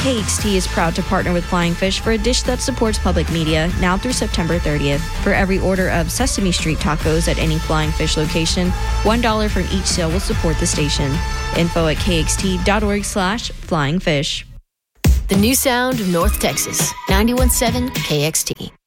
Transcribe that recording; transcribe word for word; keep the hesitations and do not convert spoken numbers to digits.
K X T is proud to partner with Flying Fish for a dish that supports public media now through September thirtieth. For every order of Sesame Street tacos at any Flying Fish location, one dollar from each sale will support the station. Info at kxt.org slash flying fish. The new sound of North Texas, ninety-one point seven K X T.